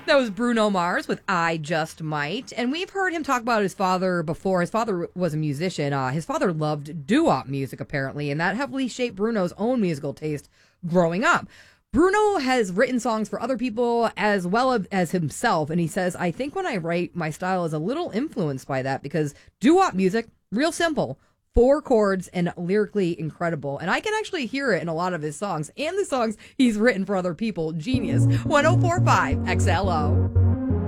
That was Bruno Mars with I Just Might. And we've heard him talk about his father before. His father was a musician. His father loved doo-wop music, apparently, and that heavily shaped Bruno's own musical taste growing up. Bruno has written songs for other people as well as himself, and he says, I think when I write, my style is a little influenced by that because doo-wop music, real simple, 4 chords and lyrically incredible. And I can actually hear it in a lot of his songs and the songs he's written for other people. Genius. 1045 XLO.